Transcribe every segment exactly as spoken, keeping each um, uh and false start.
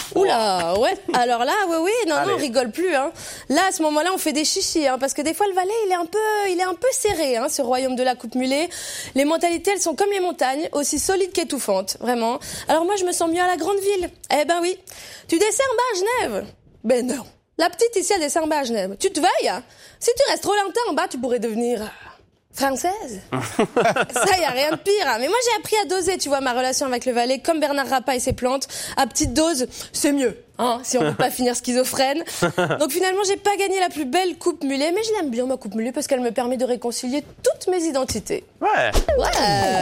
Oula, ouais. Alors là, oui, oui, non, Allez. non, on rigole plus. Hein. Là, à ce moment-là, on fait des chichis, hein, parce que des fois, le Valais, il est un peu, il est un peu serré, hein, ce royaume de la coupe mulet. Les mentalités, elles sont comme les montagnes, aussi solides qu'étouffantes, vraiment. Alors moi, je me sens mieux à la grande ville. Eh ben oui. Tu descends en bas à Genève? Ben non. La petite ici, elle descend en bas à Genève. Tu te veilles, hein? Si tu restes trop longtemps en bas, tu pourrais devenir française. Ça, y a rien de pire. Hein. Mais moi, j'ai appris à doser, tu vois, ma relation avec le Valais, comme Bernard Rappa et ses plantes. À petite dose, c'est mieux, hein, si on veut pas finir schizophrène. Donc finalement, j'ai pas gagné la plus belle coupe mulet, mais je l'aime bien, ma coupe mulet, parce qu'elle me permet de réconcilier toutes mes identités. Ouais. Ouais. Ouais.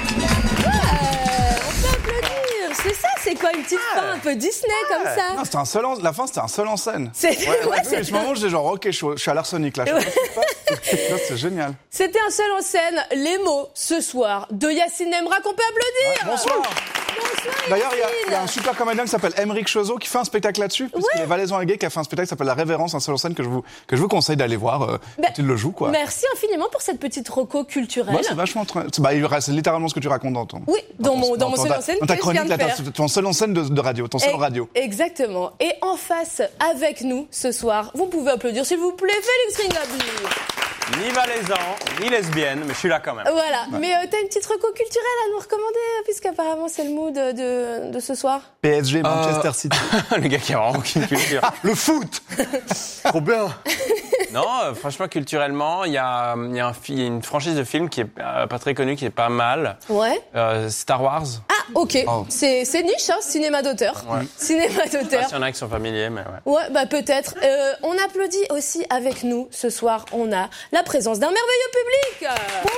On peut applaudir. C'est ça, c'est quoi, une petite fin un peu Disney ouais. comme ça? Non, c'était un seul en... La fin, c'était un seul en scène. C'est... Ouais, ouais, ouais, c'est... ce moment, j'étais genre, ok, je suis, je suis à l'arsenic là. Je ouais. pas... C'est génial. C'était un seul en scène. Les mots, ce soir, de Yacine Emra, qu'on peut applaudir. Ouais, bonsoir. Bonsoir, D'ailleurs, il y, y a un super comédien qui s'appelle Émeric Chezot qui fait un spectacle là-dessus, puisqu'il ouais. est valaisan à Gay, qui a fait un spectacle qui s'appelle La Révérence, un seul en scène que je vous, que je vous conseille d'aller voir euh, bah, quand il le joue, quoi. Merci infiniment pour cette petite roco culturelle. Ouais, c'est vachement... C'est, bah, c'est littéralement ce que tu racontes dans ton... Oui, dans, dans, mon, dans mon seul en scène dans ta chronique, là, ton seul en scène de, de radio, ton seul en radio. Exactement. Et en face, avec nous, ce soir, vous pouvez applaudir, s'il vous plaît, Félix Ringaby. Ni valaisan, ni lesbienne, mais je suis là quand même. Voilà. Ouais. Mais euh, t'as une petite reco culturelle à nous recommander, puisqu'apparemment c'est le mood de, de, de ce soir. P S G, Manchester euh... City. Le gars qui a vraiment aucune culture. Ah, le foot. Trop bien. Non, euh, franchement, culturellement, il y a, y a un, y a une franchise de films qui est euh, pas très connue, qui est pas mal. Ouais. Euh, Star Wars. Ah, ok. Oh. C'est, c'est niche, hein, cinéma d'auteur. Ouais. Cinéma d'auteur. Je sais pas s'il y en a qui sont familiers, mais ouais. Ouais, bah peut-être. Euh, on applaudit aussi avec nous ce soir. On a la présence d'un merveilleux public. Oh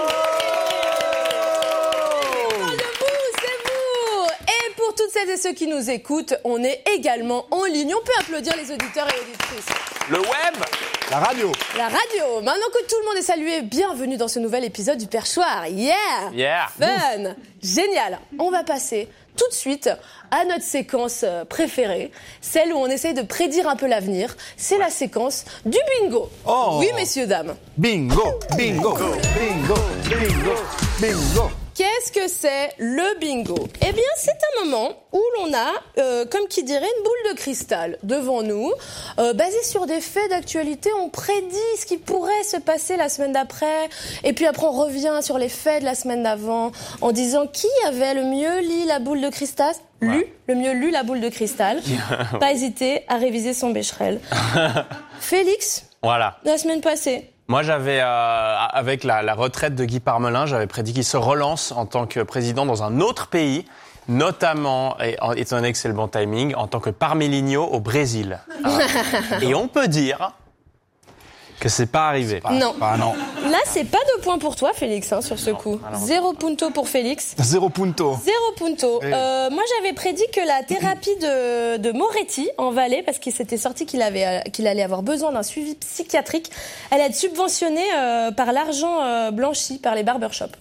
on parle de vous, c'est vous. Et pour toutes celles et ceux qui nous écoutent, on est également en ligne. On peut applaudir les auditeurs et auditrices. Le web. La radio. La radio. Maintenant que tout le monde est salué, bienvenue dans ce nouvel épisode du Perchoir. Yeah. Yeah. Fun. Ouf. Génial. On va passer tout de suite à notre séquence préférée, celle où on essaye de prédire un peu l'avenir. C'est ouais. la séquence du bingo. Oh. Oui, messieurs, dames. Bingo, bingo, bingo, bingo, bingo. Qu'est-ce que c'est le bingo? Eh bien, c'est un moment où l'on a, euh, comme qui dirait, une boule de cristal devant nous. Euh, basée sur des faits d'actualité, on prédit ce qui pourrait se passer la semaine d'après. Et puis après, on revient sur les faits de la semaine d'avant en disant qui avait le mieux lu la boule de cristal. Lu, ouais. le mieux lu la boule de cristal. Pas hésiter à réviser son Becherel. Félix, voilà. La semaine passée. Moi, j'avais, euh, avec la, la retraite de Guy Parmelin, j'avais prédit qu'il se relance en tant que président dans un autre pays, notamment, et, étant donné que c'est le bon timing, en tant que Parmeligno au Brésil. Alors, et on peut dire que c'est pas arrivé. C'est pas, non. Pas, non. Là, c'est pas de points pour toi, Félix, hein, sur ce non, coup. Zéro punto pour Félix. Zéro punto. Zéro punto. Et... Euh, moi, j'avais prédit que la thérapie de, de Moretti en Valais, parce qu'il s'était sorti qu'il avait, qu'il allait avoir besoin d'un suivi psychiatrique, allait être subventionnée euh, par l'argent euh, blanchi par les barbershops.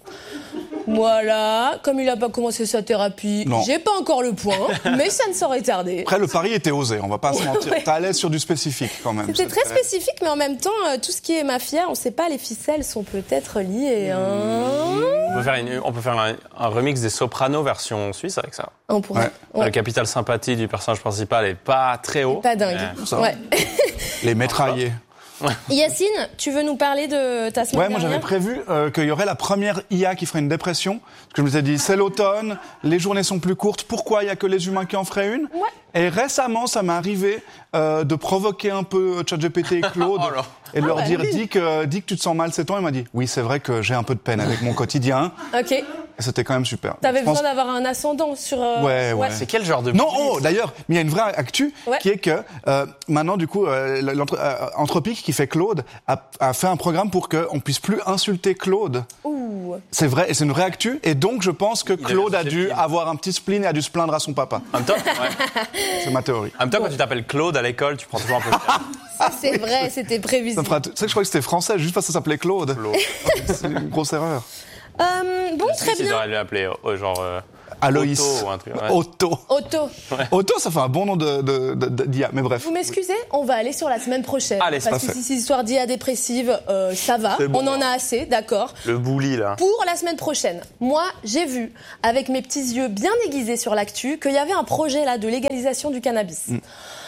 Voilà, comme il n'a pas commencé sa thérapie, non. j'ai pas encore le point, mais ça ne saurait tarder. Après, le pari était osé, on va pas se mentir. Ouais. T'es à l'aise sur du spécifique quand même. C'était très spécifique, mais en même temps, euh, tout ce qui est mafia, on sait pas, les ficelles sont peut-être liées. Hein. On peut faire, une, on peut faire un, un remix des Sopranos version suisse avec ça. On pourrait. Ouais. Ouais. Le capital sympathie du personnage principal est pas très haut. Pas dingue. Mais... Ouais. Les métraillés. Yacine, tu veux nous parler de ta semaine Ouais, dernière ? moi j'avais prévu euh, qu'il y aurait la première I A qui ferait une dépression. Parce que je me suis dit, c'est l'automne, les journées sont plus courtes, pourquoi il n'y a que les humains qui en feraient une ? Ouais. Et récemment, ça m'est arrivé euh, de provoquer un peu ChatGPT et Claude oh et de ah leur ouais, dire, oui. dis que, dis que tu te sens mal, c'est toi. Il m'a dit, oui, c'est vrai que j'ai un peu de peine avec mon quotidien. Ok. Et c'était quand même super. T'avais je besoin pense... d'avoir un ascendant sur... Euh... Ouais, ouais, ouais. C'est quel genre de... Non, oh, d'ailleurs, mais il y a une vraie actu ouais. qui est que euh, maintenant, du coup, euh, euh, Anthropique, qui fait Claude, a, a fait un programme pour qu'on puisse plus insulter Claude. Ouh. C'est vrai, et c'est une vraie actu. Et donc, je pense que Claude a dû avoir un petit spleen et a dû se plaindre à son papa. En même temps, ouais. C'est ma théorie. En même temps, quand tu t'appelles Claude à l'école, tu prends toujours un peu de Ça, c'est vrai, c'était prévisible. Tu sais que je crois que c'était français, juste parce que ça s'appelait Claude. Claude. C'est une grosse erreur. Euh, bon, si, très si, bien. Tu devrais l'appeler, euh, genre... Euh... Aloïs. Otto, ou un truc, ouais. Otto. Otto. Ouais. Otto, ça fait un bon nom de, de, de, de, d'I A, mais bref. Vous m'excusez, on va aller sur la semaine prochaine. Allez, c'est parce que si c'est histoire d'I A dépressive, euh, ça va. Bon, on en a assez, d'accord. Le bouli, là. Pour la semaine prochaine, moi, j'ai vu, avec mes petits yeux bien aiguisés sur l'actu, qu'il y avait un projet là de légalisation du cannabis. Mm.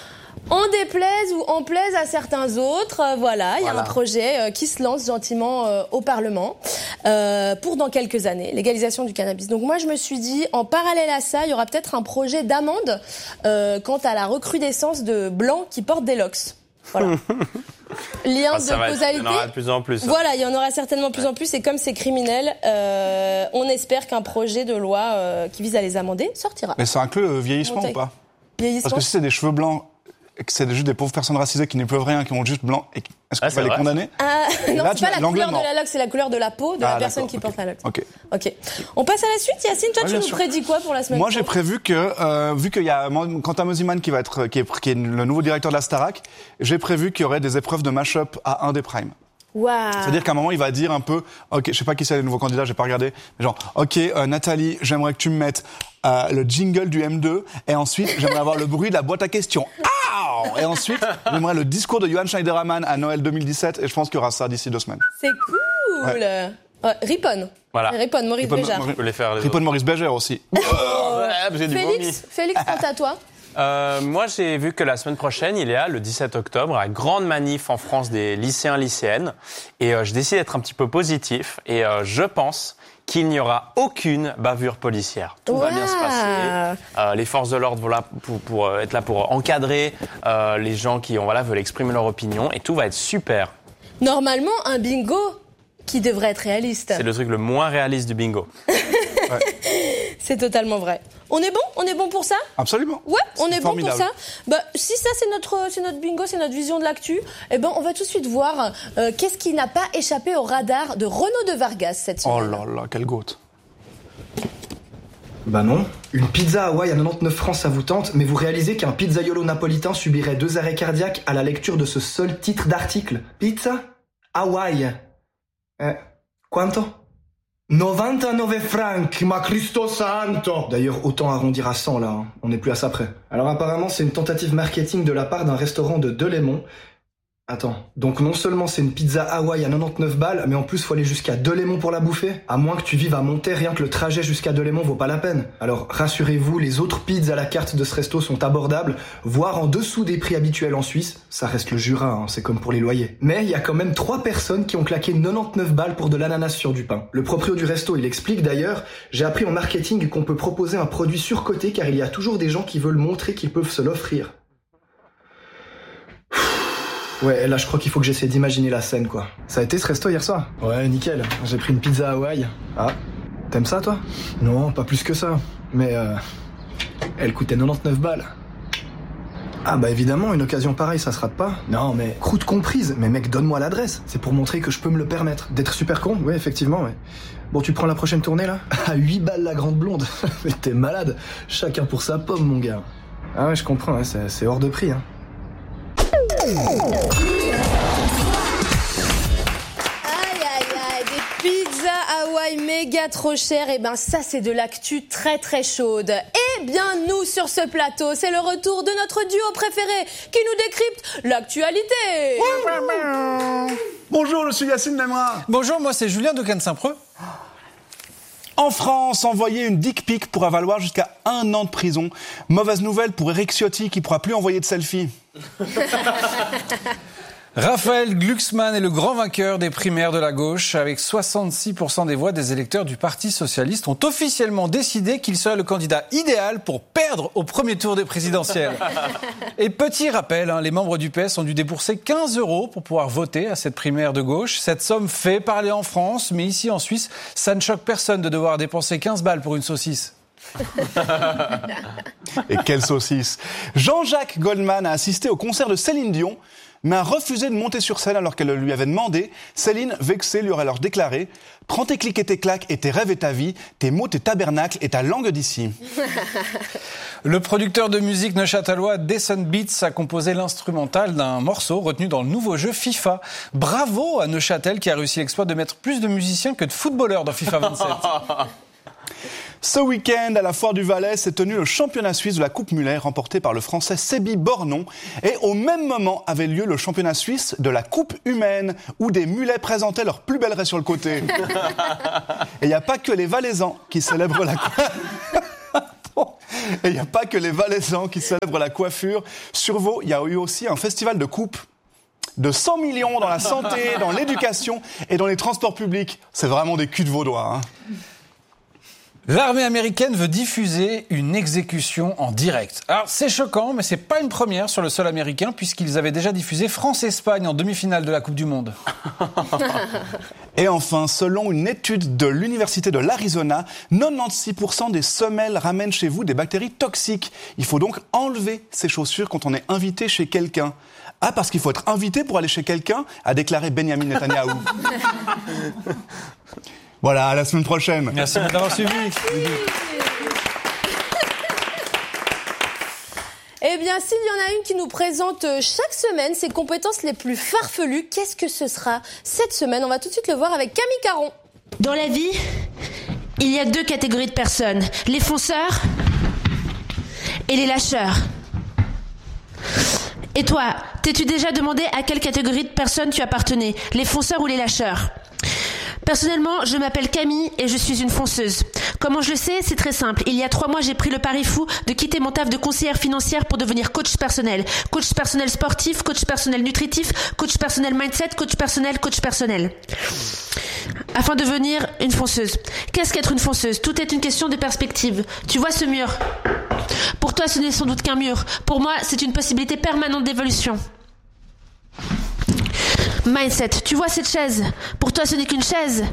En déplaise ou en plaise à certains autres, euh, voilà, il y a voilà. un projet euh, qui se lance gentiment euh, au Parlement euh, pour dans quelques années, légalisation du cannabis. Donc moi, je me suis dit, en parallèle à ça, il y aura peut-être un projet d'amende euh, quant à la recrudescence de blancs qui portent des locks. Voilà. Lien ah, de causalité. Il y en aura de plus en plus. Hein. Voilà, il y en aura certainement de plus ouais. en plus. Et comme c'est criminel, euh, on espère qu'un projet de loi euh, qui vise à les amender sortira. Mais ça inclut le vieillissement ou pas ? Vieillissement. Parce que si c'est des cheveux blancs et que c'est juste des pauvres personnes racisées qui n'y peuvent rien, qui ont juste blanc, et est-ce qu'il ah, faut les condamner ? Ah, non, là, c'est pas la couleur de la loque, c'est la couleur de la peau de ah, la personne qui okay. porte la loque. Ok. Ok. On passe à la suite. Yacine, toi, ouais, tu nous sûr. prédis quoi pour la semaine ? Moi, j'ai prévu que, euh, vu qu'il y a Quentin Mosimann qui va être, qui est, qui est le nouveau directeur de la Starac, j'ai prévu qu'il y aurait des épreuves de mash-up à un des primes. Wow. C'est-à-dire qu'à un moment, il va dire un peu, ok, je sais pas qui c'est les nouveaux candidats, j'ai pas regardé, mais genre, ok, euh, Nathalie, j'aimerais que tu me mettes euh, le jingle du M deux, et ensuite, j'aimerais avoir le bruit de la boîte à questions. Ah et ensuite, j'aimerais le discours de Johan Schneiderman à Noël deux mille dix-sept, et je pense qu'il y aura ça d'ici deux semaines. C'est cool. Ouais. Ouais, Ripon. Voilà. Ripon, Maurice Ripon, Béjart. Je peux les faire. Les Ripon, Maurice Béjart aussi. Oh. Ouais, j'ai Félix, Félix, quant à toi. Euh, moi, j'ai vu que la semaine prochaine, il y a le dix-sept octobre, la grande manif en France des lycéens lycéennes. Et euh, je décide d'être un petit peu positif. Et euh, je pense qu'il n'y aura aucune bavure policière. Tout wow. va bien se passer. Euh, les forces de l'ordre vont là pour, pour, pour être là pour encadrer euh, les gens qui ont, voilà, veulent exprimer leur opinion. Et tout va être super. Normalement, un bingo qui devrait être réaliste. C'est le truc le moins réaliste du bingo. Ouais. C'est totalement vrai. On est bon ? On est bon pour ça ? Absolument. Ouais, on c'est est bon pour ça. Bah, si ça c'est notre, c'est notre bingo, c'est notre vision de l'actu, eh ben on va tout de suite voir euh, qu'est-ce qui n'a pas échappé au radar de Renaud de Vargas cette semaine. Oh là là, quelle goutte. Bah non. Une pizza Hawaï à quatre-vingt-dix-neuf francs, ça vous tente, mais vous réalisez qu'un pizzaiolo napolitain subirait deux arrêts cardiaques à la lecture de ce seul titre d'article. Pizza Hawaï. Eh, quanto ? quatre-vingt-dix-neuf francs, ma Cristo Santo. D'ailleurs, autant arrondir à cent là, hein. On n'est plus à ça près. Alors apparemment, c'est une tentative marketing de la part d'un restaurant de Delémont. Attends, donc non seulement c'est une pizza Hawaï à quatre-vingt-dix-neuf balles, mais en plus faut aller jusqu'à Delémont pour la bouffer. À moins que tu vives à Monterre, rien que le trajet jusqu'à Delémont vaut pas la peine. Alors rassurez-vous, les autres pizzas à la carte de ce resto sont abordables, voire en dessous des prix habituels en Suisse. Ça reste le Jura, hein, c'est comme pour les loyers. Mais il y a quand même trois personnes qui ont claqué quatre-vingt-dix-neuf balles pour de l'ananas sur du pain. Le proprio du resto, il explique d'ailleurs, j'ai appris en marketing qu'on peut proposer un produit surcoté car il y a toujours des gens qui veulent montrer qu'ils peuvent se l'offrir. Ouais, là je crois qu'il faut que j'essaie d'imaginer la scène, quoi. Ça a été ce resto hier soir ? Ouais, nickel. J'ai pris une pizza Hawaï. Ah, t'aimes ça, toi ? Non, pas plus que ça. Mais euh, elle coûtait quatre-vingt-dix-neuf balles. Ah bah évidemment, une occasion pareille, ça se rate pas. Non, mais croûte comprise. Mais mec, donne-moi l'adresse. C'est pour montrer que je peux me le permettre. D'être super con ? Oui, effectivement, ouais. Bon, tu prends la prochaine tournée, là ? À huit balles la grande blonde. Mais t'es malade. Chacun pour sa pomme, mon gars. Ah ouais, je comprends, hein, c'est, c'est hors de prix, hein. Aïe aïe aïe, des pizzas Hawaï méga trop chères, et ben ça c'est de l'actu très très chaude. Et bien nous sur ce plateau, c'est le retour de notre duo préféré qui nous décrypte l'actualité. Bonjour, je suis Yacine Memra. Bonjour, moi c'est Julien de Cannes-Saint-Preux. En France, envoyer une dick pic pourra valoir jusqu'à un an de prison. Mauvaise nouvelle pour Éric Ciotti qui pourra plus envoyer de selfie. Raphaël Glucksmann est le grand vainqueur des primaires de la gauche. Avec soixante-six pour cent des voix des électeurs du Parti socialiste ont officiellement décidé qu'il serait le candidat idéal pour perdre au premier tour des présidentielles. Et petit rappel, hein, les membres du P S ont dû débourser quinze euros pour pouvoir voter à cette primaire de gauche. Cette somme fait parler en France, mais ici en Suisse, ça ne choque personne de devoir dépenser quinze balles pour une saucisse. Et quelle saucisse! Jean-Jacques Goldman a assisté au concert de Céline Dion, mais a refusé de monter sur scène alors qu'elle le lui avait demandé. Céline, vexée, lui aurait alors déclaré « Prends tes clics et tes claques et tes rêves et ta vie, tes mots, tes tabernacles et ta langue d'ici. » Le producteur de musique neuchâtelois Decent Beats a composé l'instrumental d'un morceau retenu dans le nouveau jeu FIFA. Bravo à Neuchâtel qui a réussi l'exploit de mettre plus de musiciens que de footballeurs dans FIFA vingt-sept. Ce week-end, à la Foire du Valais, s'est tenu le championnat suisse de la Coupe Mulet, remporté par le Français Sébi Bornon. Et au même moment avait lieu le championnat suisse de la Coupe Humaine, où des mulets présentaient leurs plus belles raies sur le côté. Et il n'y a pas que les Valaisans qui célèbrent la Et il n'y a pas que les Valaisans qui célèbrent la coiffure. Sur Vaud, il y a eu aussi un festival de coupe de cent millions dans la santé, dans l'éducation et dans les transports publics. C'est vraiment des culs de vaudois, hein. L'armée américaine veut diffuser une exécution en direct. Alors c'est choquant, mais c'est pas une première sur le sol américain, puisqu'ils avaient déjà diffusé France-Espagne en demi-finale de la Coupe du Monde. Et enfin, selon une étude de l'Université de l'Arizona, quatre-vingt-seize pour cent des semelles ramènent chez vous des bactéries toxiques. Il faut donc enlever ses chaussures quand on est invité chez quelqu'un. Ah, parce qu'il faut être invité pour aller chez quelqu'un, a déclaré Benjamin Netanyahou. Voilà, à la semaine prochaine. Merci de m'avoir suivi. Eh bien, s'il y en a une qui nous présente chaque semaine ses compétences les plus farfelues, qu'est-ce que ce sera cette semaine? On va tout de suite le voir avec Camille Caron. Dans la vie, il y a deux catégories de personnes. Les fonceurs et les lâcheurs. Et toi, t'es-tu déjà demandé à quelle catégorie de personnes tu appartenais? Les fonceurs ou les lâcheurs? Personnellement, je m'appelle Camille et je suis une fonceuse. Comment je le sais? C'est très simple. Il y a trois mois, j'ai pris le pari fou de quitter mon taf de conseillère financière pour devenir coach personnel. Coach personnel sportif, coach personnel nutritif, coach personnel mindset, coach personnel, coach personnel. Afin de devenir une fonceuse. Qu'est-ce qu'être une fonceuse? Tout est une question de perspective. Tu vois ce mur? Pour toi, ce n'est sans doute qu'un mur. Pour moi, c'est une possibilité permanente d'évolution. Mindset, tu vois cette chaise? Pour toi, ce n'est qu'une chaise.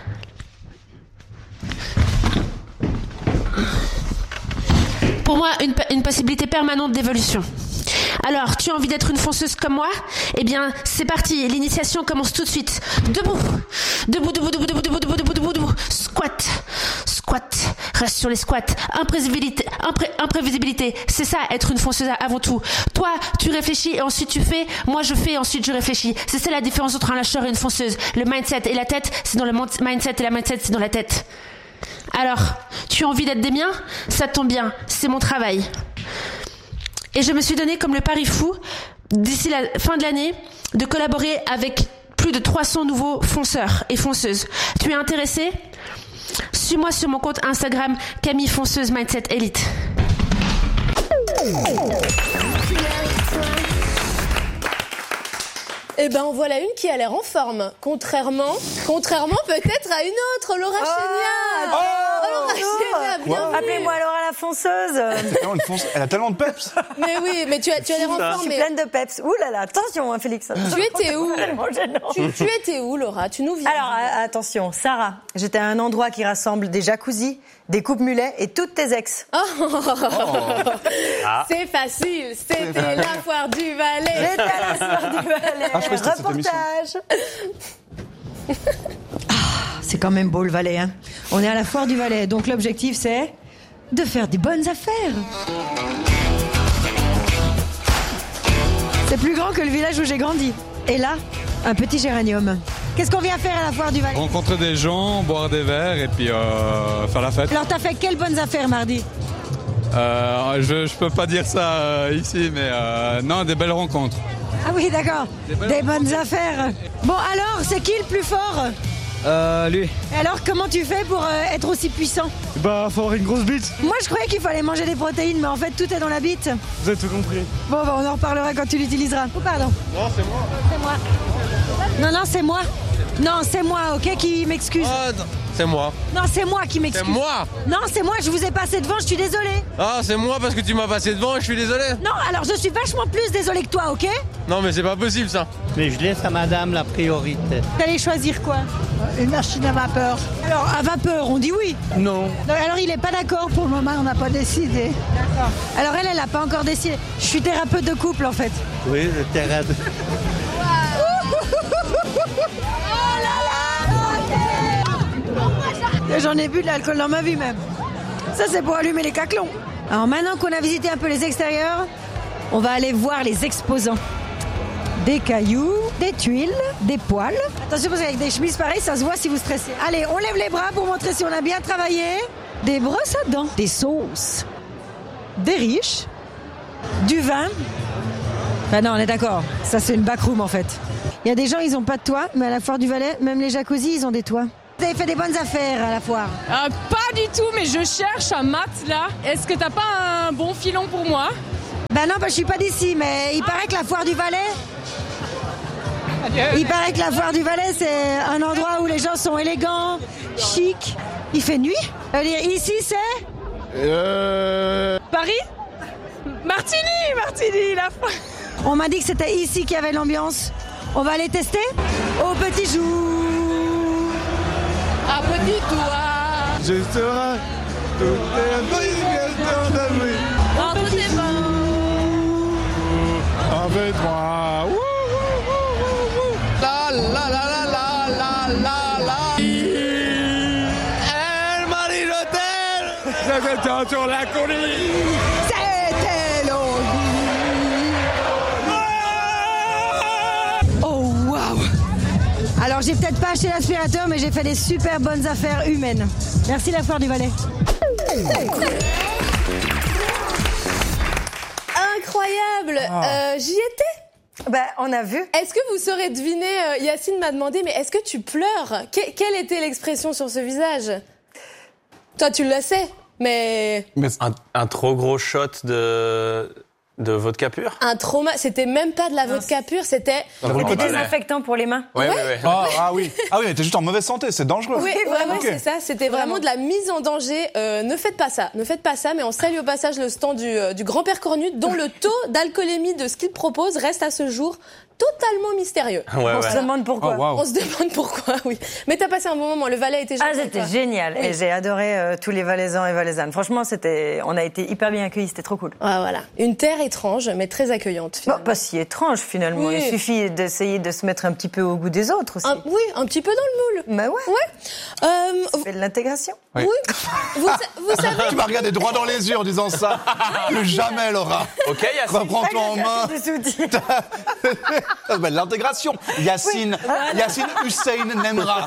Pour moi, une, une possibilité permanente d'évolution. Alors, tu as envie d'être une fonceuse comme moi? Eh bien, c'est parti, l'initiation commence tout de suite. Debout, debout, debout, debout, debout, debout, debout, debout, debout, debout. Squat, squat, reste sur les squats. Imprévisibilité, impré, imprévisibilité, c'est ça, être une fonceuse avant tout. Toi, tu réfléchis et ensuite tu fais. Moi, je fais et ensuite je réfléchis. C'est ça la différence entre un lâcheur et une fonceuse. Le mindset et la tête, c'est dans le mindset et la mindset, c'est dans la tête. Alors, tu as envie d'être des miens? Ça tombe bien, c'est mon travail. Et je me suis donné comme le pari fou, d'ici la fin de l'année, de collaborer avec plus de trois cents nouveaux fonceurs et fonceuses. Tu es intéressé? Suis-moi sur mon compte Instagram Camille Fonceuse Mindset Elite. Eh ben, en voilà une qui a l'air en forme. Contrairement, contrairement peut-être à une autre, Laura oh, Chéniard. Oh, oh, Laura Chéniard, bienvenue. Appelez-moi Laura la fonceuse. Une fonce... Elle a tellement de peps. Mais oui, mais tu as, tu as l'air en forme. Je suis mais... pleine de peps. Ouh là là, attention, hein, Félix. Tu étais où? tu, tu étais où, Laura? Tu nous viens. Alors, euh, attention, Sarah, j'étais à un endroit qui rassemble des jacuzzis, des coupes mulets et toutes tes ex. Oh. Oh. Ah. C'est facile, c'était la foire du Valais. J'étais à la foire du Valais. Ah, je reportage. Ah, c'est quand même beau le Valais, hein. On est à la foire du Valais, donc l'objectif c'est de faire des bonnes affaires. C'est plus grand que le village où j'ai grandi. Et là, un petit géranium. Qu'est-ce qu'on vient faire à la foire du Valais? Rencontrer des gens, boire des verres et puis euh, faire la fête. Alors t'as fait quelles bonnes affaires mardi? euh, je, je peux pas dire ça euh, ici, mais euh, non, des belles rencontres. Ah oui, d'accord. Des, des bonnes affaires. Bon, alors, c'est qui le plus fort? Euh, lui. Et alors, comment tu fais pour euh, être aussi puissant? Bah, faut avoir une grosse bite. Moi, je croyais qu'il fallait manger des protéines, mais en fait, tout est dans la bite. Vous avez tout compris. Bon, bah, on en reparlera quand tu l'utiliseras. Oh, pardon. Non, c'est moi. C'est moi. Non, non, c'est moi. Non, c'est moi, ok, qui m'excuse. Oh, non. C'est moi. Non, c'est moi qui m'excuse. C'est moi. Non, c'est moi, je vous ai passé devant, je suis désolée. Ah, c'est moi parce que tu m'as passé devant et je suis désolé. Non, alors je suis vachement plus désolée que toi, ok? Non, mais c'est pas possible ça. Mais je laisse à madame la priorité. T'allais choisir quoi? Une machine à vapeur. Alors, à vapeur, on dit oui? Non. Non, alors il est pas d'accord? Pour le moment, on n'a pas décidé. D'accord. Alors elle, elle a pas encore décidé. Je suis thérapeute de couple en fait. Oui, le thérapeute. J'en ai bu de l'alcool dans ma vie même. Ça, c'est pour allumer les caclons. Alors maintenant qu'on a visité un peu les extérieurs, on va aller voir les exposants. Des cailloux, des tuiles, des poils. Attention parce qu'avec des chemises pareilles, ça se voit si vous stressez. Allez, on lève les bras pour montrer si on a bien travaillé. des brosses à dents, des sauces, des riches, du vin. Ah non, on est d'accord. Ça, c'est une backroom en fait. Il y a des gens, ils ont pas de toit, mais à la foire du Valais, même les jacuzzi, ils ont des toits. Vous avez fait des bonnes affaires à la foire. Euh, pas du tout, mais je cherche un matelas. Est-ce que t'as pas un bon filon pour moi? Ben non, ben je suis pas d'ici, mais il paraît que la foire du Valais... Adieu. Il paraît que la foire du Valais, c'est un endroit où les gens sont élégants, chic. Il fait nuit. Allez, ici, c'est... Euh... Paris? Martigny, Martigny, la foire. On m'a dit que c'était ici qu'il y avait l'ambiance. On va aller tester? Au petit jour. À petit toit. Je serai toutes les brigations d'avril. En tout est bon. Avec moi. Wouh, wouh, wouh, wouh, wouh. La la la la la la la la. El Marie d'Hôtel. J'étais sur la colline. C'était l'Olie. Oh, waouh. Alors, j'ai peut-être pas acheté l'aspirateur, mais j'ai fait des super bonnes affaires humaines. Merci la foire du Valais. Incroyable. Ah. Euh, j'y étais. Bah, on a vu. Est-ce que vous saurez deviner, euh, Yacine m'a demandé, mais est-ce que tu pleures? Que- Quelle était l'expression sur ce visage? Toi, tu le sais, mais... Un, un trop gros shot de, de vodka pur? Un trauma, c'était même pas de la vodka pure, c'était... Des désinfectants pour les mains. Ouais, ouais, ouais. Ah, ah oui, ah oui, mais t'es juste en mauvaise santé, c'est dangereux. Oui, vraiment, Ok. c'est ça. C'était vraiment de la mise en danger. Euh, ne faites pas ça. Ne faites pas ça. Mais on salue au passage le stand du, euh, du grand-père Cornu, dont le taux d'alcoolémie de ce qu'il propose reste à ce jour totalement mystérieux. Ouais, On ouais. se demande pourquoi. Oh, wow. On se demande pourquoi, oui. Mais t'as passé un bon moment. Le Valais était Ah, gentil. c'était toi. génial. Oui. Et j'ai adoré euh, tous les Valaisans et Valaisannes. Franchement, c'était, on a été hyper bien accueillis. C'était trop cool. Ah, voilà. Une terre étrange, mais très accueillante, Bon, finalement. pas si étrange finalement. Oui. Il suffit d'essayer de se mettre un petit peu au goût des autres aussi. Un- oui, un petit peu dans le moule. Bah ouais. Ouais. Euh, Ça fait de l'intégration. Oui. oui. Vous, sa- vous savez... Tu m'as regardé droit dans les yeux en disant ça. Plus jamais, Laura. Ok, Yacine. Reprends-toi en main. Des sous-titres. Ça s'appelle l'intégration. Yacine, Yacine Hussein Nemra.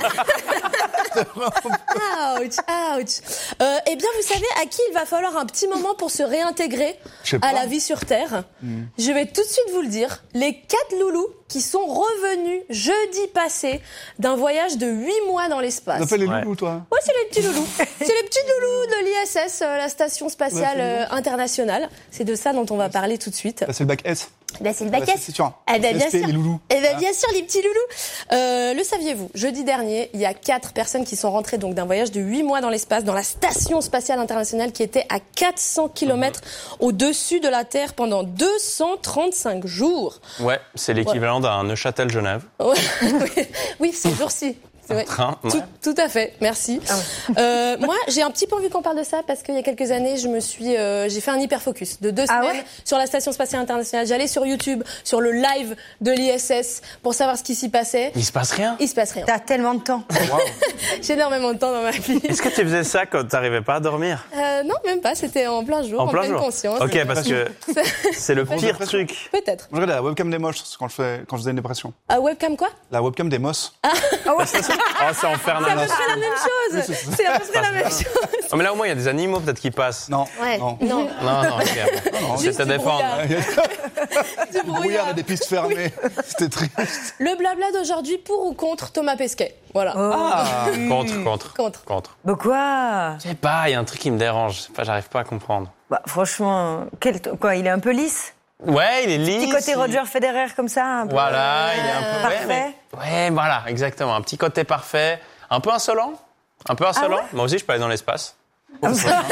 Ouch, ouch. Euh, eh bien, vous savez à qui il va falloir un petit moment pour se réintégrer Je sais pas. à la vie sur Terre. Je vais tout de suite vous le dire. Les quatre loulous qui sont revenus jeudi passé d'un voyage de huit mois dans l'espace. T'appelles les Ouais. loulous, toi? Ouais, c'est les petits loulous. C'est les petits loulous de l'I S S, euh, la Station Spatiale euh, Internationale. C'est de ça dont on va parler tout de suite. Là, c'est le bac S. Ben, c'est le Ah, bac bah, S. c'est sûr. Eh ben, bien S P, sûr. les loulous. Eh ben, Ah. bien sûr, les petits loulous. Euh, le saviez-vous? Jeudi dernier, il y a quatre personnes qui sont rentrées donc d'un voyage de huit mois dans l'espace, dans la Station Spatiale Internationale qui était à quatre cents kilomètres au-dessus de la Terre pendant deux cent trente-cinq jours. Ouais, c'est l'équivalent d'un Neuchâtel-Genève. Ouais, oui, oui, ces jours-ci. C'est vrai. Train, ouais. Tout, tout à fait, merci. Euh, moi, j'ai un petit peu envie qu'on parle de ça parce qu'il y a quelques années, je me suis, euh, j'ai fait un hyperfocus de deux Ah semaines ouais sur la Station Spatiale Internationale. J'allais sur YouTube, sur le live de l'I S S pour savoir ce qui s'y passait. Il se passe rien? Il se passe rien. T'as tellement de temps. J'ai énormément de temps dans ma vie. Est-ce que tu faisais ça quand t'arrivais pas à dormir? Euh, non, même pas. C'était en plein jour, en, En plein pleine jour. conscience. Ok, parce que c'est le pire truc. Peut-être. Je regardais la webcam des moches quand je, fais, quand je faisais une dépression. Ah, webcam quoi? La webcam des mosses. Oh, c'est infernal. C'est à peu près la même chose. C'est à peu près la même chose. Oh, mais là, au moins, il y a des animaux peut-être qui passent. Non. Ouais. Non. Non. Non, non, ok. Non, Je vais te du défendre. brouillard. Du Du brouillard et des pistes fermées. C'était triste. Le blabla d'aujourd'hui, pour ou contre Thomas Pesquet? Voilà. Ah. Contre, contre. Contre. Contre. Bah quoi? Je sais pas, il y a un truc qui me dérange. Je sais pas, j'arrive pas à comprendre. Bah franchement, quel t- quoi? Il est un peu lisse. Ouais, il est lisse. Petit côté il- Roger Federer comme ça. Un peu, Voilà, il est un peu... parfait. Ouais, mais- ouais, voilà, exactement. Un petit côté parfait. Un peu insolent. Un peu insolent. ouais Moi aussi, je peux aller dans l'espace. Ah,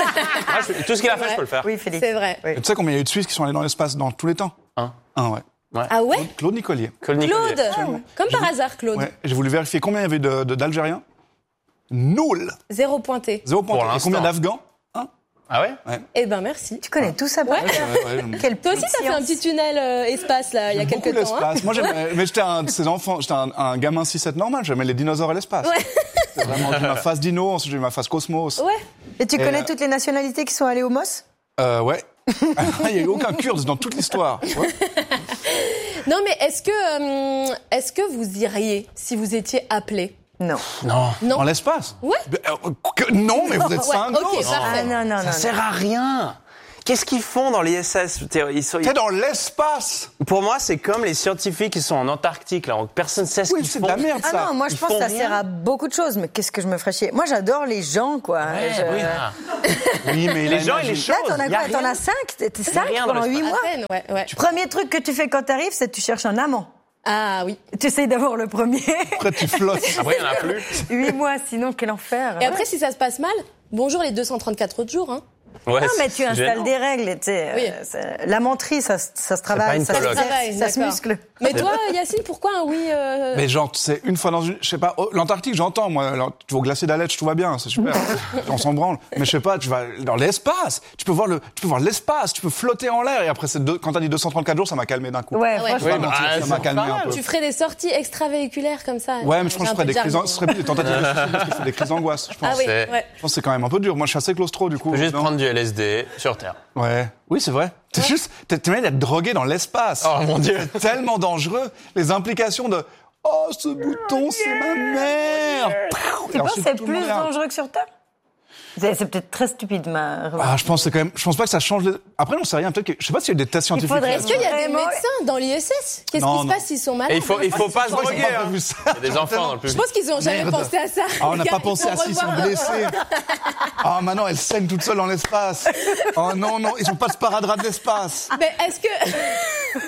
je- Tout ce qu'il a fait, je peux le faire. Oui, Félix. C'est vrai. Et tu sais combien il y a eu de Suisses qui sont allés dans l'espace dans tous les temps? Un. Un, ouais. Ah ouais? Claude Nicolier. Claude Nicolier. Claude. Comme par hasard, Claude. Ouais. J'ai voulu vérifier combien il y avait de- de- d'Algériens. Nul. Zéro pointé. Zéro point. Pour Et l'instant. combien d'Afghans? Un. Ah ouais? Eh ben merci. Tu connais tout ça, par Ouais. cœur. Ouais, ouais, je- Quelle Toi aussi, t'as fait un science. petit tunnel euh, espace là il y a Beaucoup quelques temps. Hein. l'espace. Moi, j'aimais, mais j'étais un de ces enfants, j'étais un, un gamin six sept normal, j'aimais les dinosaures et l'espace. Ouais. C'est vraiment, j'ai eu ma phase dino, ensuite j'ai eu ma phase cosmos. Ouais. Et tu Et connais euh, toutes les nationalités qui sont allées au M O S? Euh, ouais. Il n'y a eu aucun kurde dans toute l'histoire. Ouais. Non mais est-ce que euh, est-ce que vous iriez si vous étiez appelé? Non. Non. Non. Dans l'espace? Ouais. Euh, que- non, mais vous êtes Ouais, cingos. ok, parfait. Ah, non, non, Ça non. sert à rien. Qu'est-ce qu'ils font dans l'I S S? Ils sont- T'es dans l'espace. Pour moi, c'est comme les scientifiques qui sont en Antarctique, là. Personne ne sait ce Oui, qu'ils c'est font. de la merde, Ah ça. non, moi je Ils pense que font ça rien. sert à beaucoup de choses, mais qu'est-ce que je me ferais chier. Moi j'adore les gens, quoi. Ouais, Je- oui, ah. Oui, mais Les gens et les choses. choses. Là, t'en as y a quoi T'en rien. as cinq T'es t'es cinq rien dans pendant huit l'espace. mois À peine, ouais, ouais. Premier truc que tu fais quand t'arrives, c'est que tu cherches un amant. Ah oui. Tu essayes d'avoir le premier. Après, tu flottes. Après, il n'y en a plus. Huit mois, sinon quel enfer. Et après, si ça se passe mal, bonjour les deux cent trente-quatre autres jours. Hein. Ouais, Non, mais c'est tu installes gênant. des règles. Tu sais, Oui. euh, c'est- la menterie, ça, se- ça se pas travaille, une ça, se coloc. exerce, Travail, ça se d'accord. muscle. Mais toi, Yacine, pourquoi un oui euh... Mais genre, c'est une fois dans une, je sais pas, oh, l'Antarctique, j'entends, moi, alors, tu vas au glacier d'Aletsch, tout va bien, c'est super. On s'en branle. Mais je sais pas, tu vas dans l'espace. Tu peux voir le, tu peux voir l'espace, tu peux flotter en l'air. Et après, c'est deux, quand t'as dit deux cent trente-quatre jours, ça m'a calmé d'un coup. Ouais, Ouais. franchement. Pas Oui, bah, mentir, ah, ça m'a c'est calmé pas un mal. peu. Tu ferais des sorties extravéhiculaires comme ça. Ouais, mais je pense que je J'ai un ferais peu des de crises, jargon. ce serait plus des tentatives de suicide parce que je fais des crises d'angoisse, je pense. Ah oui, C'est- ouais. Je pense que c'est quand même un peu dur. Moi, je suis assez claustro, du coup. Faut juste non. prendre du L S D sur Terre. Ouais. Oui, c'est vrai. T'es juste, t'es, t'es même d'être drogué dans l'espace. Oh mon Dieu. C'est tellement dangereux. Les implications de, oh, ce bouton, c'est ma mère. Tu penses que c'est plus dangereux que sur Terre? C'est c'est peut-être très stupide, ma remarque. Ah, je pense que c'est quand même, je pense pas que ça change les... Après, on sait rien. Peut-être que, je sais pas s'il y a des tests scientifiques. faudrait- Est-ce qu'il y a des Vraiment. médecins dans l'I S S? Qu'est-ce Non, qui se non. passe s'ils sont malades? Et il faut, il faut pas se Je crois qu'ils droguer. ont pas hein. vu ça. Il y a des enfants dans le Je public. pense qu'ils ont jamais Merde. pensé à ça. Ah, on n'a Les pas gars, pensé il à faut ça, ils sont revoir. blessés. Ah, maintenant, elle saigne toute seule dans l'espace. Oh non, non, ils ont pas de sparadrap de l'espace. Mais est-ce que est-ce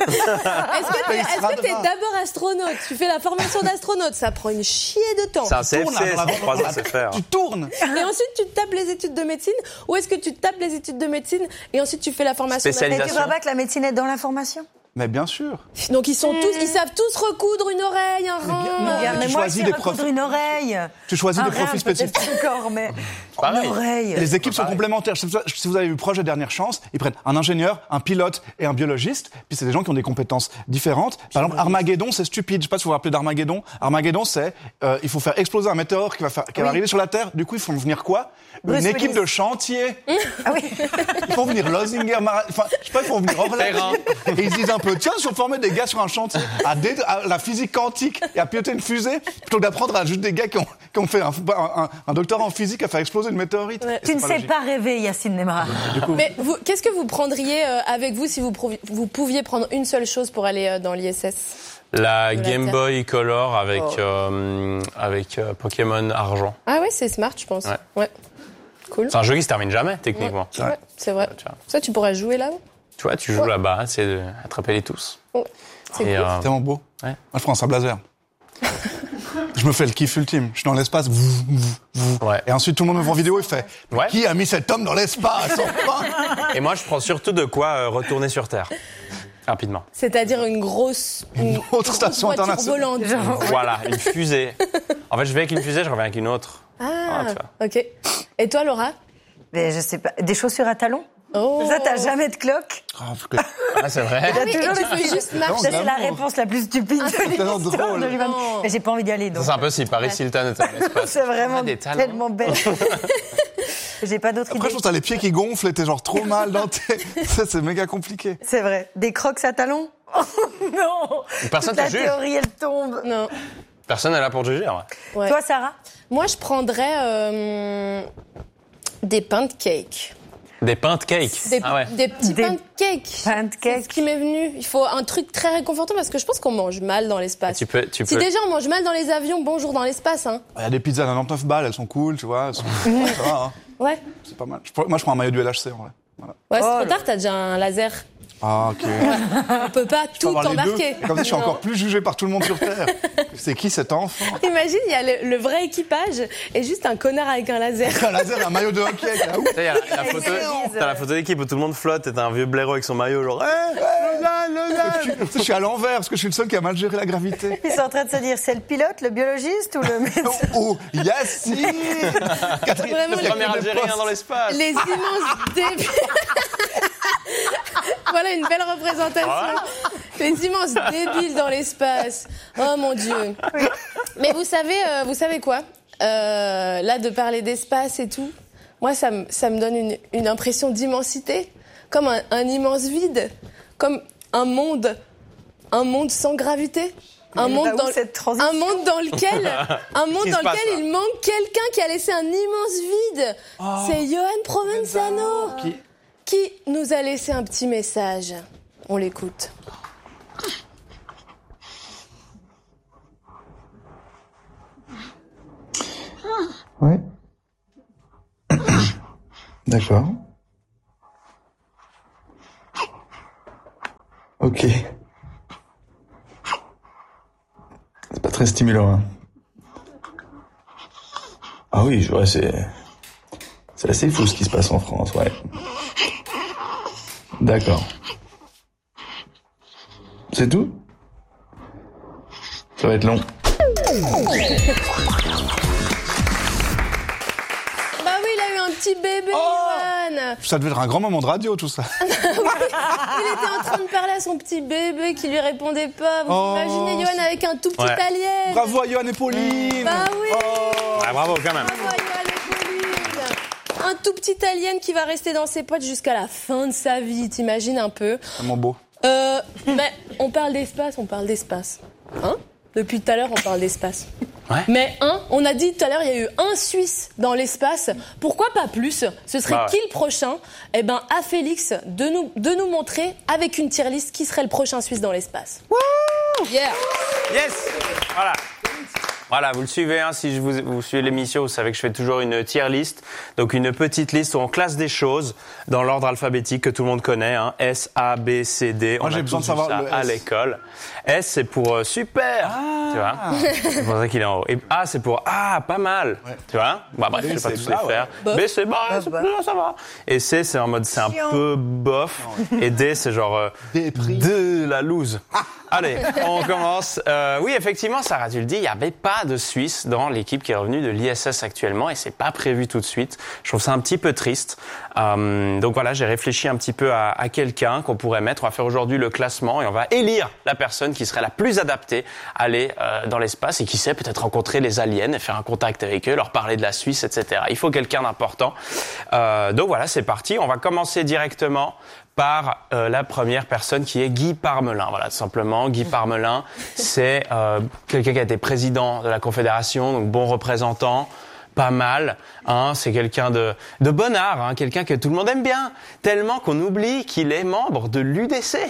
que t'es, est-ce que t'es d'abord astronaute? Tu fais la formation d'astronaute, ça prend une chier de temps. C'est un C F Tourne, C, là, dans la- c'est trois ans, c'est faire. Tu tournes. Et ensuite tu te tapes les études de médecine, ou est-ce que tu te tapes les études de médecine et ensuite tu fais la formation Spécialisation. Mais tu crois pas que la médecine est dans l'information? Mais bien sûr. d'astronaute? Donc ils sont tous, ils savent tous recoudre une oreille, un rein. non, Regarde, mais mais tu moi, choisis je des sais recoudre profils. une oreille. Tu choisis Un des rein, profils peut-être spécifiques. encore, mais pareil. une oreille. Les équipes sont pareil. complémentaires. Je sais pas Si vous avez vu Projet Dernière Chance, ils prennent un ingénieur, un pilote et un biologiste. Puis c'est des gens qui ont des compétences différentes. Par exemple, Armageddon, c'est stupide. Je sais pas si vous vous rappelez d'Armageddon. Armageddon, c'est euh, il faut faire exploser un météore qui va, faire, qui va Oui. arriver sur la Terre. Du coup, ils font venir quoi? Bruce Une équipe Willis. de chantier. Ah oui. Ils font venir Lozinger, Mara- enfin, je sais pas, ils font venir Orlando. Perrin. Et ils se disent un peu, tiens, si on formait des gars sur un chantier à, dé- à la physique quantique et à piloter une fusée, plutôt que d'apprendre à juste des gars qui ont, qui ont fait un, un, un doctorat en physique à faire exploser une météorite. Ouais. Et Tu c'est ne pas sais logique. pas rêver, Yacine Nemra. Mais vous, qu'est-ce que vous prendriez euh, avec vous si vous, provi- vous pouviez prendre une seule chose pour aller euh, dans l'I S S? La De la Game Terre. Boy Color avec, Oh. euh, avec euh, Pokémon Argent. Ah ouais, c'est smart, je pense. Ouais. Ouais. Cool. C'est un jeu qui se termine jamais, techniquement. Ouais, ouais, c'est vrai. Tu vois. Ça, tu pourrais jouer là-haut. Tu vois, tu joues là-bas, c'est d'attraper les tous. C'est Et, cool. euh, C'est tellement beau. Ouais. Moi, je prends un sable laser. Je me fais le kiff ultime. Je suis dans l'espace. Vou, vou, vou. Ouais. Et ensuite, tout le monde me voit en vidéo et fait Ouais. Qui a mis cet homme dans l'espace enfin Et moi, je prends surtout de quoi euh, retourner sur Terre. Rapidement. C'est-à-dire une grosse, une, autre grosse station voiture internationale. volante. Voilà, une fusée. En fait, je vais avec une fusée, je reviens avec une autre. Ah, tu vois. ok. Et toi, Laura? Mais je sais pas. Des chaussures à talons? Oh. Ça, t'as jamais de cloque? Ah, faut que- Ah, c'est vrai. Ah oui, et toujours tu le peux style. juste Ça, marcher. c'est la Évidemment. réponse la plus stupide de tellement l'histoire drôle. de l'humanité. Non. Mais j'ai pas envie d'y aller, donc. C'est un peu si Paris Hilton était dans l'espace. C'est vraiment Ah, des talons. tellement belle. J'ai pas d'autres Après, je idées. pense que t'as les pieds qui gonflent et t'es genre trop mal dans tes. Ça, c'est méga compliqué. C'est vrai. Des crocs à talons? Oh non! Personne La te juge. théorie, elle tombe. Non. Personne n'est là pour te juger. Ouais. Ouais. Toi, Sarah? Moi, je prendrais euh, des pancakes. Des pains de cake. Des, Ah ouais. des petits Des pancakes. pancakes. C'est ce qui m'est venu. Il faut un truc très réconfortant parce que je pense qu'on mange mal dans l'espace. Tu peux, tu Si peux. déjà on mange mal dans les avions, bonjour dans l'espace, hein. Il y a des pizzas à quatre-vingt-dix-neuf balles, elles sont cool, tu vois. Elles sont... ça va, hein. Ouais. C'est pas mal. Je prends- Moi, je prends un maillot du L H C en vrai. Voilà. Ouais, c'est Oh trop là. tard, t'as déjà un laser. Ah, ok. On peut pas Je peux tout avoir les deux. embarquer. Et comme ça, je suis Non. encore plus jugé par tout le monde sur Terre. C'est qui cet enfant? Imagine, il y a le, le vrai équipage et juste un connard avec un laser. Un laser et un maillot de hockey. là, ouf. Tu sais, il y a la, la photo, t'as la photo d'équipe où tout le monde flotte et t'as un vieux blaireau avec son maillot, genre, hey, Lausanne, Lausanne. Tu sais, je suis à l'envers parce que je suis le seul qui a mal géré la gravité. Ils sont en train de se dire, c'est le pilote, le biologiste ou le médecin? Oh, Yacine! Quatrième, Vraiment, le les- Premier quatrième Algérien poste. dans l'espace. Les immenses débiles. Voilà une belle représentation. Les immenses débiles dans l'espace. Oh mon Dieu. Mais vous savez, euh, vous savez quoi Euh, Là, de parler d'espace et tout, moi, ça me, ça me donne une, une impression d'immensité, comme un, un immense vide, comme un monde, un monde sans gravité. Un monde, bah dans, cette un monde dans lequel, un monde dans lequel il manque quelqu'un qui a laissé un immense vide. Oh. C'est Johan Provenzano qui... qui nous a laissé un petit message. On l'écoute. Ouais. D'accord. Ok. C'est pas très stimulant, hein. Ah oui, je vois, c'est... C'est assez fou ce qui se passe en France, ouais. D'accord. C'est tout ? Ça va être long. Petit bébé, oh Johan. Ça devait être un grand moment de radio, tout ça. Il était en train de parler à son petit bébé qui lui répondait pas. Vous oh, imaginez Johan avec un tout petit ouais. alien. Bravo à Johan et Pauline. Bah oui. Oh. Ah, bravo quand même. Bravo à Johan et Pauline. Un tout petit alien qui va rester dans ses potes jusqu'à la fin de sa vie. T'imagines un peu. Tellement beau. Euh, mais on parle d'espace, on parle d'espace. Hein ? Depuis tout à l'heure, on parle d'espace. Ouais. Mais un, on a dit tout à l'heure, il y a eu un Suisse dans l'espace. Pourquoi pas plus ? Ce serait bah ouais. qui le prochain ? Eh ben, à Félix de nous, de nous montrer avec une tier list qui serait le prochain Suisse dans l'espace. Wouh ! Yeah ! Yes ! Voilà. Voilà, vous le suivez, hein, si je vous, vous suivez l'émission, vous savez que je fais toujours une tier list. Donc une petite liste où on classe des choses dans l'ordre alphabétique que tout le monde connaît, hein, S, A, B, C, D. Moi, on j'ai a besoin de tous savoir ça le S. à l'école. S, c'est pour euh, super, ah. tu vois. C'est pour ça qu'il est en haut. Et A, c'est pour ah, pas mal, ouais. tu vois. Bah, bref, je vais pas tous les faire. Ouais. B, c'est bon, bah, bah. ça va. Et C, c'est en mode c'est un peu bof. Et D, c'est genre euh, de la loose. Allez, on commence. Euh, oui, effectivement, Sarah, tu le dis, il n'y avait pas de Suisse dans l'équipe qui est revenue de l'I S S actuellement et c'est pas prévu tout de suite. Je trouve ça un petit peu triste. Euh, donc voilà, j'ai réfléchi un petit peu à, à quelqu'un qu'on pourrait mettre. On va faire aujourd'hui le classement et on va élire la personne qui serait la plus adaptée à aller euh, dans l'espace et qui sait peut-être rencontrer les aliens et faire un contact avec eux, leur parler de la Suisse, et cetera. Il faut quelqu'un d'important. Euh, donc voilà, c'est parti. On va commencer directement par euh, la première personne qui est Guy Parmelin. Voilà, tout simplement. Guy Parmelin, c'est euh, quelqu'un qui a été président de la Confédération, donc bon représentant, pas mal. Hein, c'est quelqu'un de, de bon art, hein, quelqu'un que tout le monde aime bien, tellement qu'on oublie qu'il est membre de l'U D C.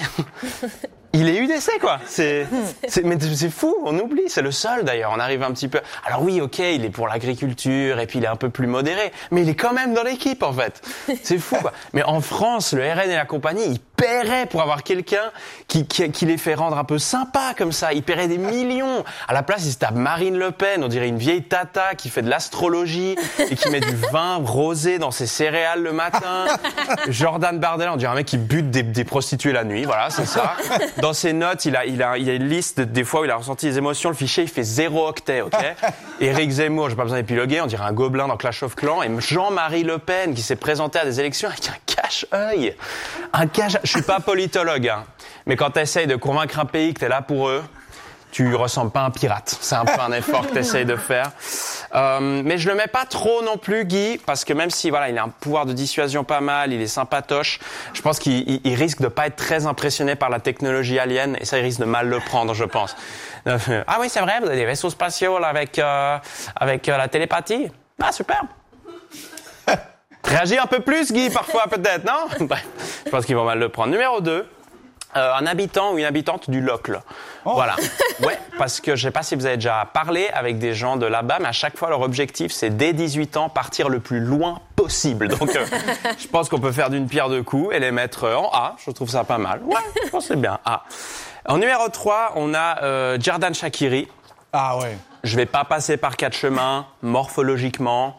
Il est U D C, quoi. C'est, c'est, mais c'est fou, on oublie. C'est le seul, d'ailleurs. On arrive un petit peu... Alors oui, ok, il est pour l'agriculture et puis il est un peu plus modéré, mais il est quand même dans l'équipe, en fait. C'est fou, quoi. Mais en France, le R N et la compagnie, ils paieraient pour avoir quelqu'un qui, qui, qui les fait rendre un peu sympa, comme ça. Ils paieraient des millions. À la place, ils se tapent Marine Le Pen, on dirait une vieille tata qui fait de l'astrologie et qui met du vin rosé dans ses céréales le matin. Jordan Bardella, on dirait un mec qui bute des, des prostituées la nuit. Voilà, c'est ça. Dans ses notes, il a, il a, il a une liste de, des fois où il a ressenti les émotions. Le fichier, il fait zéro octet, ok. Éric Zemmour, j'ai pas besoin d'épiloguer, on dirait un gobelin dans Clash of Clans. Et Jean-Marie Le Pen, qui s'est présenté à des élections avec un cache-œil. Un cache. Je suis pas politologue, hein, mais quand t'essayes de convaincre un pays que t'es là pour eux, tu ressembles pas à un pirate. C'est un peu un effort que t'essayes de faire. Euh, mais je le mets pas trop non plus, Guy, parce que même si voilà, il a un pouvoir de dissuasion pas mal, il est sympatoche, je pense qu'il il, il risque de pas être très impressionné par la technologie alien, et ça, il risque de mal le prendre, je pense. Euh, ah oui, c'est vrai, vous avez des vaisseaux spatiaux là, avec euh, avec euh, la télépathie. Ah, super. Réagis un peu plus, Guy, parfois peut-être, non? Bref, je pense qu'ils vont mal le prendre. Numéro deux. Euh, un habitant ou une habitante du Locle. Oh. Voilà. Ouais, parce que je sais pas si vous avez déjà parlé avec des gens de là-bas, mais à chaque fois, leur objectif, c'est dès dix-huit ans, partir le plus loin possible. Donc, euh, je pense qu'on peut faire d'une pierre deux coups et les mettre en A. Je trouve ça pas mal. Ouais, je pense que c'est bien. A. En numéro trois, on a euh, Jordan Shaqiri. Ah ouais. Je vais pas passer par quatre chemins, morphologiquement.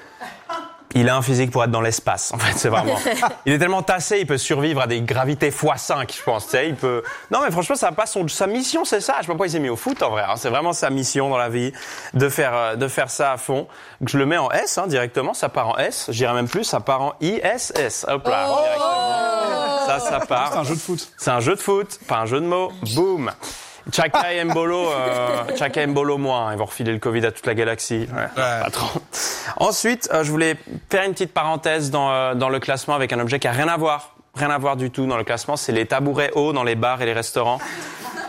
Il a un physique pour être dans l'espace, en fait, c'est vraiment... Il est tellement tassé, il peut survivre à des gravités fois cinq, je pense, tu sais, il peut... Non, mais franchement, ça passe son... sa mission, c'est ça. Je sais pas pourquoi il s'est mis au foot, en vrai, hein. C'est vraiment sa mission dans la vie, de faire, euh, de faire ça à fond. Donc, je le mets en S, hein, directement, ça part en S. Je dirais même plus, ça part en I S S. Hop là, oh directement. Ça, ça part. C'est un jeu de foot. C'est un jeu de foot, pas un jeu de mots. Boum. Chaka et Mbolo, euh, Chaka et Mbolo moins, ils vont refiler le Covid à toute la galaxie. Ouais, ouais. Pas trop. Ensuite, euh, je voulais faire une petite parenthèse dans, euh, dans le classement avec un objet qui a rien à voir, rien à voir du tout dans le classement, c'est les tabourets hauts dans les bars et les restaurants.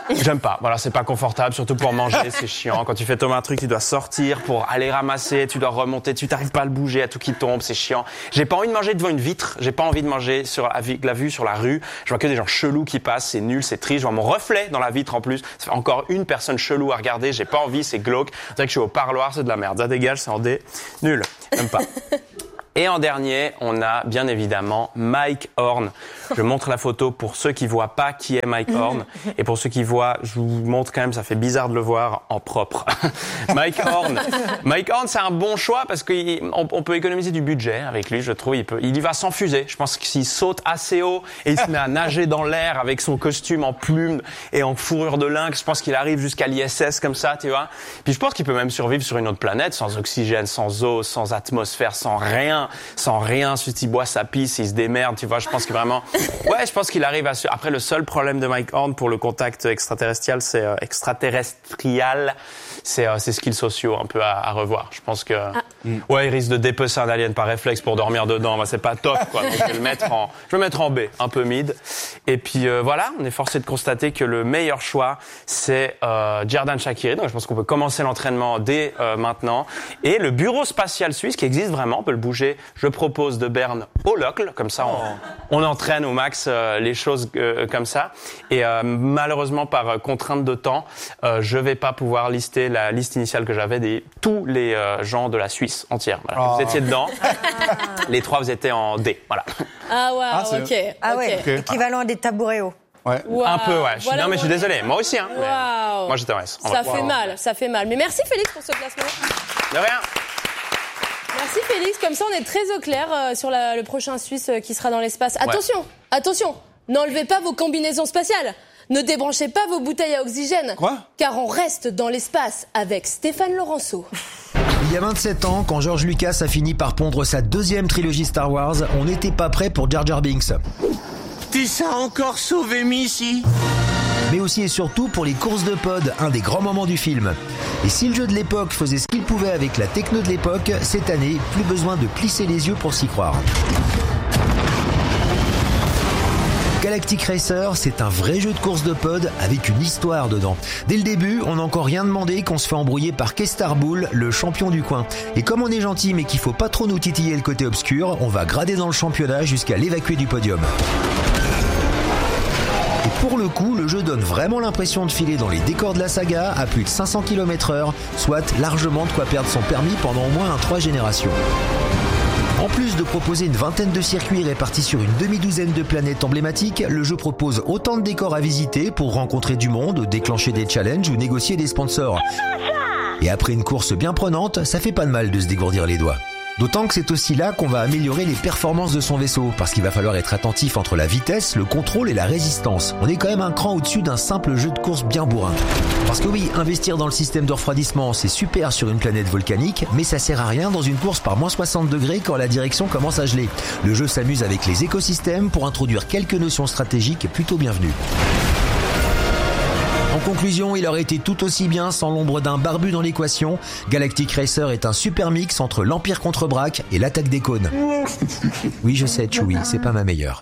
J'aime pas. Voilà, c'est pas confortable, surtout pour manger, c'est chiant. Quand tu fais tomber un truc, tu dois sortir pour aller ramasser, tu dois remonter, tu t'arrives pas à le bouger, à tout qui tombe, c'est chiant. J'ai pas envie de manger devant une vitre, j'ai pas envie de manger sur avec la vue sur la rue. Je vois que des gens chelous qui passent, c'est nul, c'est triste. Je vois mon reflet dans la vitre en plus. Ça fait encore une personne chelou à regarder, j'ai pas envie, c'est glauque. On dirait que je suis au parloir, c'est de la merde. Ça dégage, c'est en D. Nul. J'aime pas. Et en dernier, on a bien évidemment Mike Horn. Je montre la photo pour ceux qui voient pas qui est Mike Horn. Et pour ceux qui voient, je vous montre quand même, ça fait bizarre de le voir en propre. Mike Horn. Mike Horn, c'est un bon choix parce qu'on on peut économiser du budget avec lui, je trouve. Il, peut, il y va sans fusée. Je pense que s'il saute assez haut et il se met à nager dans l'air avec son costume en plume et en fourrure de lynx, je pense qu'il arrive jusqu'à l'I S S comme ça, tu vois. Puis je pense qu'il peut même survivre sur une autre planète sans oxygène, sans eau, sans atmosphère, sans rien. Sans rien, si il boit sa pisse, il se démerde, tu vois, je pense que vraiment... Ouais, je pense qu'il arrive à... Après, le seul problème de Mike Horn pour le contact extraterrestrial, c'est euh, extraterrestrial, c'est euh, ses skills sociaux un peu à, à revoir. Je pense que... Ah. Ouais, il risque de dépecer un alien par réflexe pour dormir dedans, bah, c'est pas top, quoi. Donc, je vais le mettre en... Je vais le mettre en B, un peu mid. Et puis, euh, voilà, on est forcé de constater que le meilleur choix, c'est euh, Jerdan Shaqiri. Donc, je pense qu'on peut commencer l'entraînement dès euh, maintenant. Et le bureau spatial suisse, qui existe vraiment, on peut le bouger. Je propose de Berne au Locle, comme ça on, on entraîne au max euh, les choses euh, comme ça. Et euh, malheureusement, par euh, contrainte de temps, euh, je vais pas pouvoir lister la liste initiale que j'avais des tous les euh, gens de la Suisse entière. Voilà. Oh. Vous étiez dedans. Les trois, vous étiez en D. Voilà. Ah ouais, ah, ok. Ah ouais, okay. Équivalent à des tabourets hauts. Ouais. Wow. Un peu, ouais. Je suis, voilà, non, mais je suis désolé. Moi aussi, hein. Wow. Moi, j'étais en S. Ça fait wow. mal, ça fait mal. Mais merci Félix pour ce classement. De rien. Merci Félix, comme ça on est très au clair euh, sur la, le prochain Suisse euh, qui sera dans l'espace. Attention, ouais. attention, n'enlevez pas vos combinaisons spatiales, ne débranchez pas vos bouteilles à oxygène. Quoi ? Car on reste dans l'espace avec Stéphane Laurenceau. Il y a vingt-sept ans, quand George Lucas a fini par pondre sa deuxième trilogie Star Wars, on n'était pas prêt pour Jar Jar Binks. Tu as encore sauvé Missy ? Mais aussi et surtout pour les courses de pod, un des grands moments du film. Et si le jeu de l'époque faisait ce qu'il pouvait avec la techno de l'époque, cette année, plus besoin de plisser les yeux pour s'y croire. Galactic Racer, c'est un vrai jeu de course de pod avec une histoire dedans. Dès le début, on n'a encore rien demandé qu'on se fait embrouiller par Kestar Bull, le champion du coin. Et comme on est gentil mais qu'il faut pas trop nous titiller le côté obscur, on va grader dans le championnat jusqu'à l'évacuer du podium. Et pour le coup, le jeu donne vraiment l'impression de filer dans les décors de la saga à plus de cinq cents kilomètres heure, soit largement de quoi perdre son permis pendant au moins un trois générations. En plus de proposer une vingtaine de circuits répartis sur une demi-douzaine de planètes emblématiques, le jeu propose autant de décors à visiter pour rencontrer du monde, déclencher des challenges ou négocier des sponsors. Et après une course bien prenante, ça fait pas de mal de se dégourdir les doigts. D'autant que c'est aussi là qu'on va améliorer les performances de son vaisseau, parce qu'il va falloir être attentif entre la vitesse, le contrôle et la résistance. On est quand même un cran au-dessus d'un simple jeu de course bien bourrin. Parce que oui, investir dans le système de refroidissement, c'est super sur une planète volcanique, mais ça sert à rien dans une course par moins soixante degrés quand la direction commence à geler. Le jeu s'amuse avec les écosystèmes pour introduire quelques notions stratégiques plutôt bienvenues. En conclusion, il aurait été tout aussi bien sans l'ombre d'un barbu dans l'équation. Galactic Racer est un super mix entre l'Empire contre-braque et l'attaque des cônes. Oui, je sais, Chewie, c'est pas ma meilleure.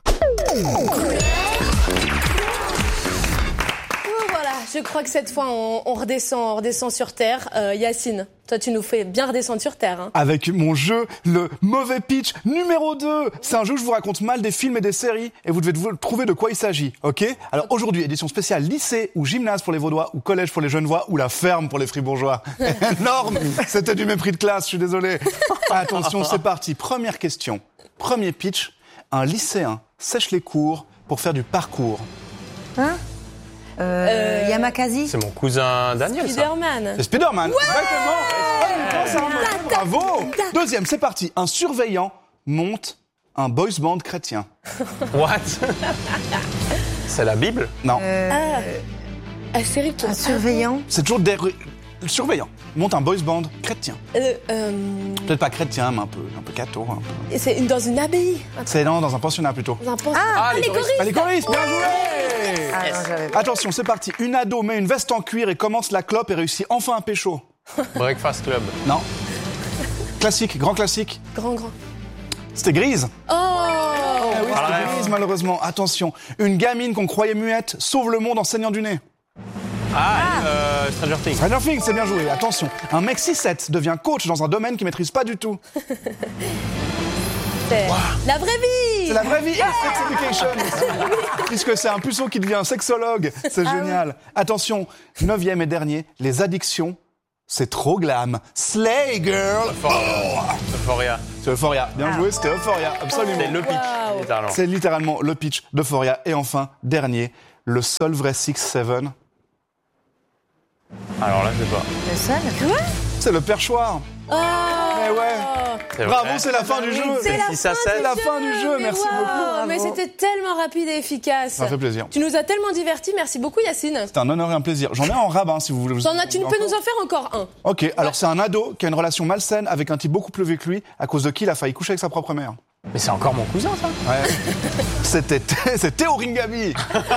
Je crois que cette fois, on, on redescend, on redescend sur Terre. Euh, Yacine, toi, tu nous fais bien redescendre sur Terre. Hein. Avec mon jeu, le mauvais pitch numéro deux. C'est un jeu où je vous raconte mal des films et des séries et vous devez trouver de quoi il s'agit, ok ? Alors aujourd'hui, édition spéciale lycée ou gymnase pour les Vaudois ou collège pour les Genevois ou la ferme pour les Fribourgeois. Énorme. C'était du mépris de classe, je suis désolé. Attention, c'est parti. Première question. Premier pitch. Un lycéen sèche les cours pour faire du parcours. Hein ? Euh, euh, Yamakasi. C'est mon cousin Daniel, Spider-Man. ça. C'est Spider-Man. Ouais Exactement. Bravo. Deuxième, c'est parti. Un surveillant monte un boys band chrétien. What? C'est la Bible? Non. Euh... Ah, ah c'est terrible. Un surveillant. C'est toujours des... Le surveillant monte un boys band chrétien. Euh, euh... Peut-être pas chrétien, mais un peu, un peu catho. Un peu. C'est dans une abbaye. C'est non, dans un pensionnat plutôt. Dans un pensionnat. Ah, ah, les choristes. Ah, les choristes, bien joué. Ah, non, j'avais pas. Attention, c'est parti. Une ado met une veste en cuir et commence la clope et réussit enfin un pécho. Breakfast Club. Non. Classique, grand classique. Grand, grand. C'était Grise. Oh, ah oui, c'était Grise, malheureusement. Attention, une gamine qu'on croyait muette sauve le monde en saignant du nez. Ah, euh, Stranger Things. Stranger Things, c'est bien joué. Attention, un mec six sept devient coach dans un domaine qu'il maîtrise pas du tout. C'est la vraie vie. C'est la vraie vie et Sex Education. Puisque c'est un puceau qui devient sexologue. C'est Ah génial. Attention, neuvième et dernier, les addictions, c'est trop glam. Slay girl. Euphoria. C'est Euphoria. Bien joué, c'était Euphoria. Absolument. C'est le pitch, Wow. littéralement. C'est littéralement le pitch d'Euphoria. Et enfin, dernier, le seul vrai six sept. Alors là, je sais pas. Le seul Quoi? C'est le perchoir. Oh. Mais ouais. C'est Bravo, vrai. c'est la fin du jeu. C'est la six à fin sept. du la jeu. fin du jeu. Mais Merci wow. beaucoup. Bravo. Mais c'était tellement rapide et efficace. Ça fait plaisir. Tu nous as tellement divertis. Merci beaucoup, Yacine. C'est un honneur et un plaisir. J'en ai un en rabbin si vous voulez. T'en as- tu peux nous en faire encore un. Ok, alors c'est un ado qui a une relation malsaine avec un type beaucoup plus vieux que lui, à cause de qui il a failli coucher avec sa propre mère. Mais c'est encore mon cousin, ça. Ouais. C'était c'est Théo Ringaby.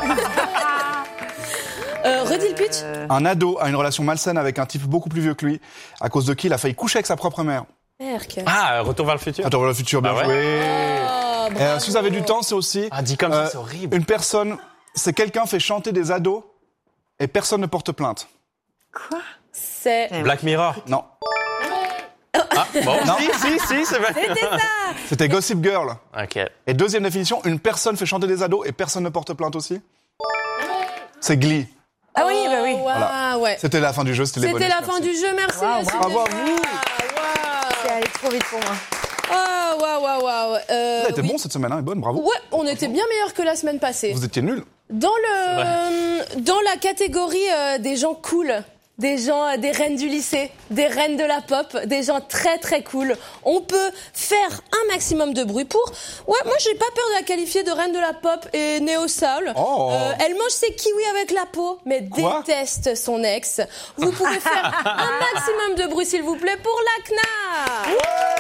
Euh, redis le pitch. Un ado a une relation malsaine avec un type beaucoup plus vieux que lui, à cause de qui il a failli coucher avec sa propre mère. Merc. Ah, euh, Retour vers le futur. Attends, le futur, bien Ah ouais. joué. Oh, Et, euh, si vous avez du temps, c'est aussi Ah, dit comme ça, euh, c'est horrible. une personne, c'est quelqu'un fait chanter des ados et personne ne porte plainte. Quoi? C'est. Black Mirror. Non, Ah, bon. Non. Si, si, si, c'est vrai. C'était ça. c'était Gossip Girl. Ok. Et deuxième définition, une personne fait chanter des ados et personne ne porte plainte aussi. C'est Glee. Ah oui, bah oui. Oh, wow, Voilà. ouais. C'était la fin du jeu, c'était les C'était bonus, la fin merci. du jeu. Merci. Wow, Yacine. bravo à Déjà. vous. Wow. C'est allé trop vite pour moi. Oh, waouh, waouh, waouh. Euh, Vous avez été oui. bon cette semaine, hein, et bonne, bravo. Ouais, on était bien meilleurs que la semaine passée. Vous étiez nuls. Dans le, dans la catégorie euh, des gens cool, des gens, euh, des reines du lycée, des reines de la pop, des gens très très cool, on peut faire un maximum de bruit pour. Ouais, moi j'ai pas peur de la qualifier de reine de la pop et néo-soul. Oh. Euh, elle mange ses kiwis avec la peau, mais Quoi déteste son ex. Vous pouvez faire un maximum de bruit s'il vous plaît pour l'A C N A.